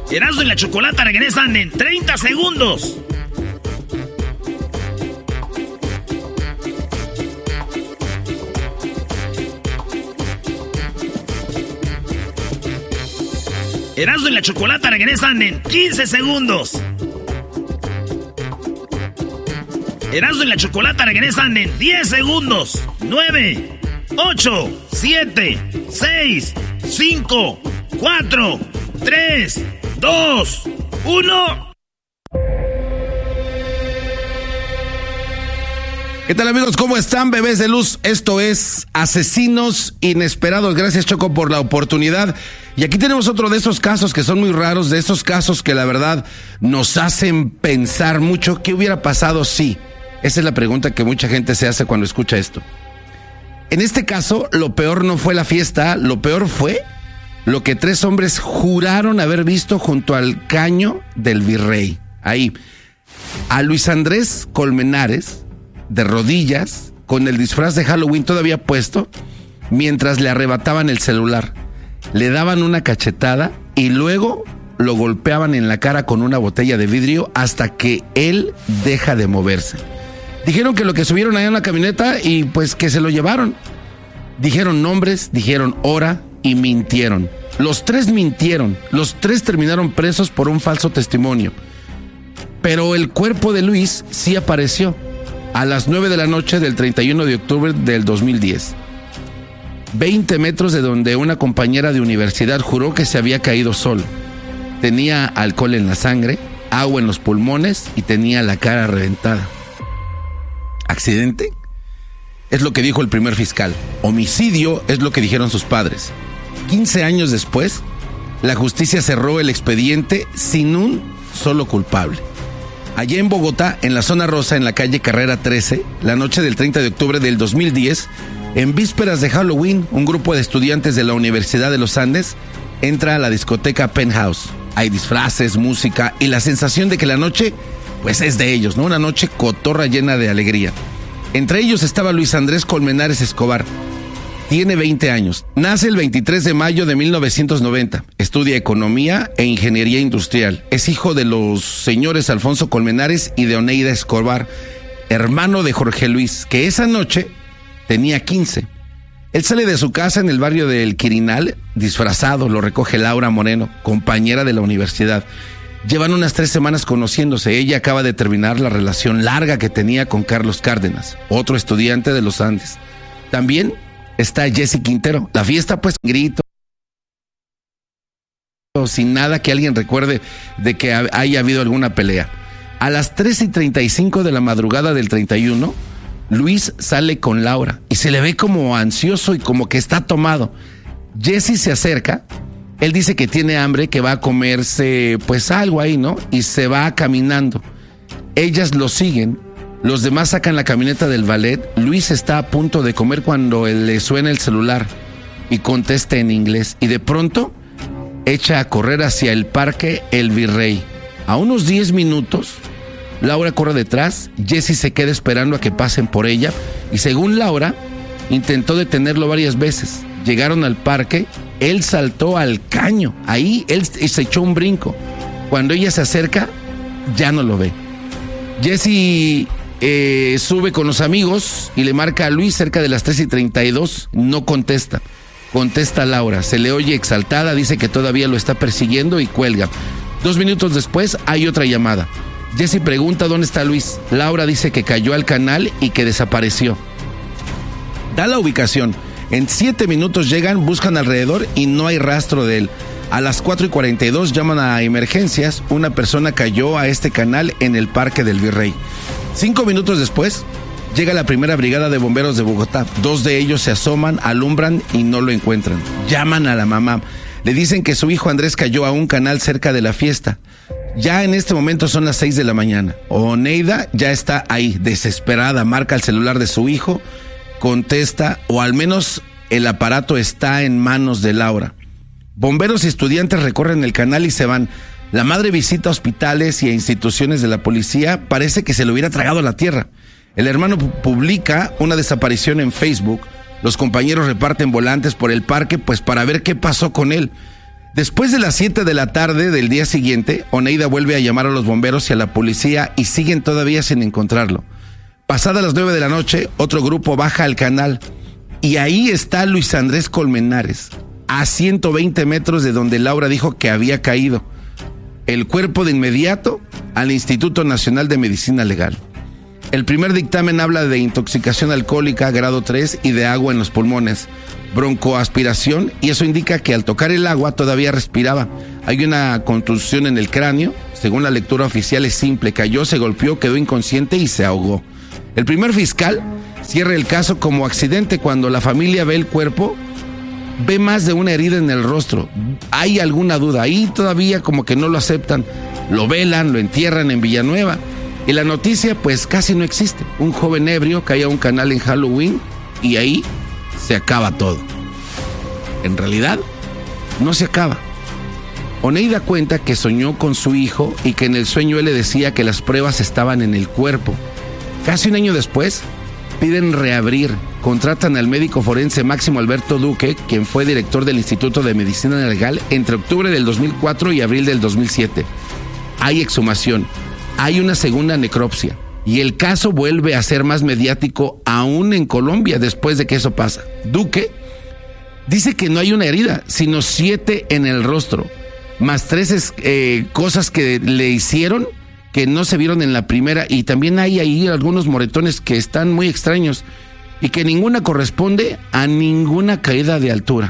Erasmo y la Chocolata regresan en 30 segundos. Erasmo y la Chocolata regresan en 15 segundos. Erasmo y la Chocolata regresan en 10 segundos. 9, 8, 7, 6, 5, 4, 3, 2, 1. ¿Qué tal, amigos? ¿Cómo están, bebés de luz? Esto es Asesinos Inesperados. Gracias, Choco, por la oportunidad. Y aquí tenemos otro de esos casos que son muy raros, de esos casos que la verdad nos hacen pensar mucho. ¿Qué hubiera pasado si? Esa es la pregunta que mucha gente se hace cuando escucha esto. En este caso, lo peor no fue la fiesta, lo peor fue lo que 3 hombres juraron haber visto junto al caño del Virrey. Ahí, a Luis Andrés Colmenares, de rodillas, con el disfraz de Halloween todavía puesto, mientras le arrebataban el celular. Le daban una cachetada y luego lo golpeaban en la cara con una botella de vidrio hasta que él deja de moverse. Dijeron que lo que subieron allá en la camioneta y pues que se lo llevaron. Dijeron nombres, dijeron hora y mintieron. Los 3 mintieron. Los 3 terminaron presos por un falso testimonio. Pero el cuerpo de Luis sí apareció a las 9 de la noche del 31 de octubre del 2010. 20 metros de donde una compañera de universidad juró que se había caído solo. Tenía alcohol en la sangre, agua en los pulmones y tenía la cara reventada. ¿Accidente? Es lo que dijo el primer fiscal. Homicidio es lo que dijeron sus padres. 15 años después, la justicia cerró el expediente sin un solo culpable. Allá en Bogotá, en la zona rosa, en la calle Carrera 13, la noche del 30 de octubre del 2010, en vísperas de Halloween, un grupo de estudiantes de la Universidad de los Andes entra a la discoteca Penthouse. Hay disfraces, música y la sensación de que la noche, pues es de ellos, ¿no? Una noche cotorra llena de alegría. Entre ellos estaba Luis Andrés Colmenares Escobar. Tiene 20 años. Nace el 23 de mayo de 1990. Estudia Economía e Ingeniería Industrial. Es hijo de los señores Alfonso Colmenares y de Oneida Escobar, hermano de Jorge Luis, que esa noche tenía 15. Él sale de su casa en el barrio del Quirinal, disfrazado, lo recoge Laura Moreno, compañera de la universidad. Llevan unas 3 semanas conociéndose. Ella acaba de terminar la relación larga que tenía con Carlos Cárdenas, otro estudiante de los Andes. También está Jesse Quintero. La fiesta, pues, grito, sin nada que alguien recuerde de que haya habido alguna pelea. A las 3:35 de la madrugada del 31, Luis sale con Laura y se le ve como ansioso y como que está tomado. Jesse se acerca, él dice que tiene hambre, que va a comerse pues algo ahí, ¿no? Y se va caminando. Ellas lo siguen. Los demás sacan la camioneta del ballet. Luis está a punto de comer cuando le suena el celular y contesta en inglés. Y de pronto echa a correr hacia el parque El Virrey. A unos 10 minutos, Laura corre detrás. Jesse se queda esperando a que pasen por ella. Y según Laura, intentó detenerlo varias veces. Llegaron al parque. Él saltó al caño. Ahí él se echó un brinco. Cuando ella se acerca, ya no lo ve. Jesse sube con los amigos y le marca a Luis cerca de las 3:32. No contesta. Contesta Laura. Se le oye exaltada, dice que todavía lo está persiguiendo y cuelga. 2 minutos después hay otra llamada. Jesse pregunta dónde está Luis. Laura dice que cayó al canal y que desapareció. Da la ubicación. En 7 minutos llegan, buscan alrededor y no hay rastro de él. A las 4:42 llaman a emergencias. Una persona cayó a este canal en el Parque del Virrey. 5 minutos después, llega la primera brigada de bomberos de Bogotá. 2 de ellos se asoman, alumbran y no lo encuentran. Llaman a la mamá. Le dicen que su hijo Andrés cayó a un canal cerca de la fiesta. Ya en este momento son las 6 de la mañana. Oneida ya está ahí, desesperada. Marca el celular de su hijo, contesta, o al menos el aparato está en manos de Laura. Bomberos y estudiantes recorren el canal y se van. La madre visita hospitales y a instituciones de la policía. Parece que se le hubiera tragado la tierra. El hermano publica una desaparición en Facebook. Los compañeros reparten volantes por el parque pues para ver qué pasó con él. Después de las 7 de la tarde del día siguiente, Oneida vuelve a llamar a los bomberos y a la policía y siguen todavía sin encontrarlo. Pasadas las 9 de la noche, otro grupo baja al canal y ahí está Luis Andrés Colmenares, a 120 metros de donde Laura dijo que había caído. El cuerpo de inmediato al Instituto Nacional de Medicina Legal. El primer dictamen habla de intoxicación alcohólica grado 3 y de agua en los pulmones, broncoaspiración, y eso indica que al tocar el agua todavía respiraba. Hay una contusión en el cráneo, según la lectura oficial es simple, cayó, se golpeó, quedó inconsciente y se ahogó. El primer fiscal cierra el caso como accidente. Cuando la familia ve el cuerpo, ve más de una herida en el rostro. Hay alguna duda, ahí todavía como que no lo aceptan, lo velan, lo entierran en Villanueva. Y la noticia pues casi no existe. Un joven ebrio cae a un canal en Halloween y ahí se acaba todo. En realidad, no se acaba. Oneida cuenta que soñó con su hijo y que en el sueño él le decía que las pruebas estaban en el cuerpo. Casi un año después, piden reabrir. Contratan al médico forense Máximo Alberto Duque, quien fue director del Instituto de Medicina Legal entre octubre del 2004 y abril del 2007. Hay exhumación. Hay una segunda necropsia y el caso vuelve a ser más mediático aún en Colombia después de que eso pasa. Duque dice que no hay una herida, sino 7 en el rostro, más 3 cosas que le hicieron que no se vieron en la primera, y también hay ahí algunos moretones que están muy extraños y que ninguna corresponde a ninguna caída de altura.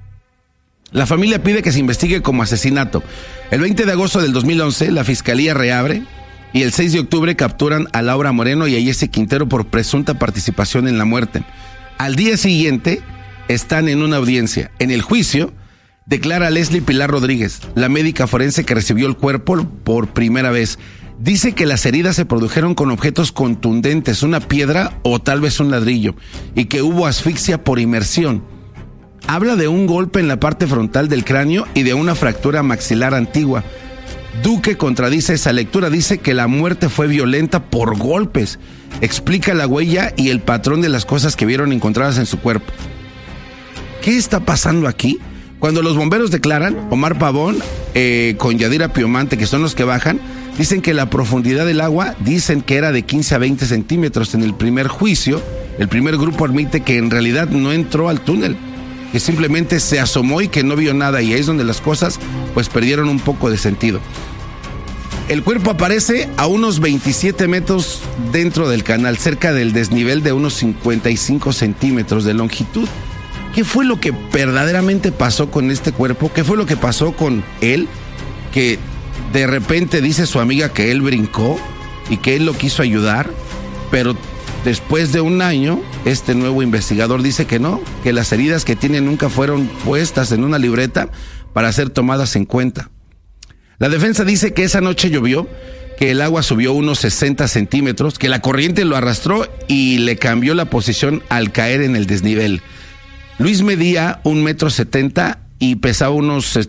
La familia pide que se investigue como asesinato. El 20 de agosto del 2011 la fiscalía reabre. Y el 6 de octubre capturan a Laura Moreno y a Jesse Quintero por presunta participación en la muerte. Al día siguiente están en una audiencia. En el juicio declara Leslie Pilar Rodríguez, la médica forense que recibió el cuerpo por primera vez. Dice que las heridas se produjeron con objetos contundentes, una piedra o tal vez un ladrillo, y que hubo asfixia por inmersión. Habla de un golpe en la parte frontal del cráneo y de una fractura maxilar antigua. Duque contradice esa lectura, dice que la muerte fue violenta por golpes. Explica la huella y el patrón de las cosas que vieron encontradas en su cuerpo. ¿Qué está pasando aquí? Cuando los bomberos declaran, Omar Pavón con Yadira Piomante, que son los que bajan, dicen que la profundidad del agua, dicen que era de 15 a 20 centímetros. En el primer juicio, el primer grupo admite que en realidad no entró al túnel, que simplemente se asomó y que no vio nada, y ahí es donde las cosas pues perdieron un poco de sentido. El cuerpo aparece a unos 27 metros dentro del canal, cerca del desnivel de unos 55 centímetros de longitud. ¿Qué fue lo que verdaderamente pasó con este cuerpo? ¿Qué fue lo que pasó con él? Que de repente dice su amiga que él brincó y que él lo quiso ayudar, pero después de un año, este nuevo investigador dice que no, que las heridas que tiene nunca fueron puestas en una libreta para ser tomadas en cuenta. La defensa dice que esa noche llovió, que el agua subió unos 60 centímetros, que la corriente lo arrastró y le cambió la posición al caer en el desnivel. Luis medía 1,70 m y pesaba unos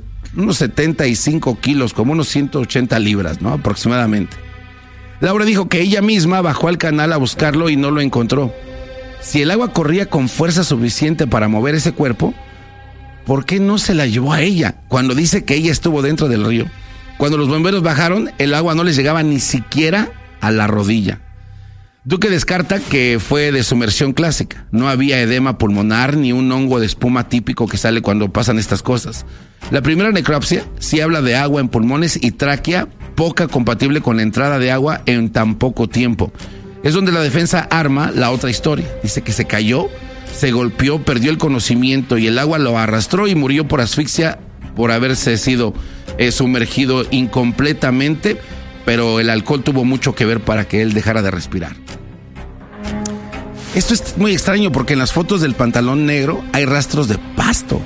75 kilos, como unos 180 libras, ¿no? Aproximadamente. Laura dijo que ella misma bajó al canal a buscarlo y no lo encontró. Si el agua corría con fuerza suficiente para mover ese cuerpo, ¿por qué no se la llevó a ella cuando dice que ella estuvo dentro del río? Cuando los bomberos bajaron, el agua no les llegaba ni siquiera a la rodilla. Duque descarta que fue de sumersión clásica. No había edema pulmonar ni un hongo de espuma típico que sale cuando pasan estas cosas. La primera necropsia sí habla de agua en pulmones y tráquea poca compatible con la entrada de agua en tan poco tiempo. Es donde la defensa arma la otra historia. Dice que se cayó, se golpeó, perdió el conocimiento y el agua lo arrastró y murió por asfixia por haberse sido sumergido incompletamente, pero el alcohol tuvo mucho que ver para que él dejara de respirar. Esto es muy extraño porque en las fotos del pantalón negro hay rastros de pasto.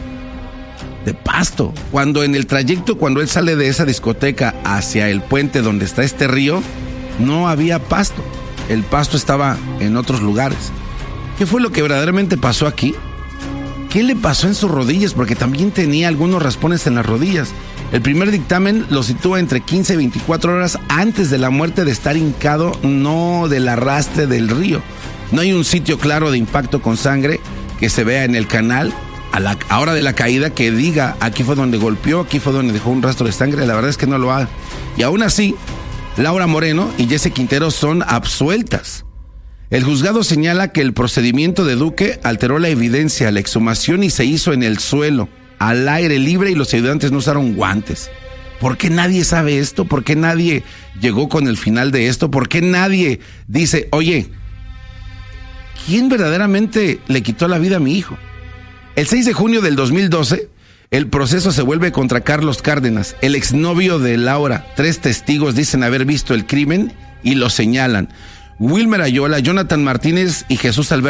Cuando en el trayecto, cuando él sale de esa discoteca hacia el puente donde está este río, no había pasto. El pasto estaba en otros lugares. ¿Qué fue lo que verdaderamente pasó aquí? ¿Qué le pasó en sus rodillas? Porque también tenía algunos raspones en las rodillas. El primer dictamen lo sitúa entre 15 y 24 horas antes de la muerte de estar hincado, no del arrastre del río. No hay un sitio claro de impacto con sangre que se vea en el canal a la hora de la caída que diga, aquí fue donde golpeó, aquí fue donde dejó un rastro de sangre. La verdad es que no lo ha. Y aún así, Laura Moreno y Jesse Quintero son absueltas. El juzgado señala que el procedimiento de Duque alteró la evidencia, la exhumación y se hizo en el suelo, al aire libre, y los ayudantes no usaron guantes. ¿Por qué nadie sabe esto? ¿Por qué nadie llegó con el final de esto? ¿Por qué nadie dice, oye, ¿quién verdaderamente le quitó la vida a mi hijo? El 6 de junio del 2012, el proceso se vuelve contra Carlos Cárdenas, el exnovio de Laura. 3 testigos dicen haber visto el crimen y lo señalan: Wilmer Ayala, Jonathan Martínez y Jesús Alberto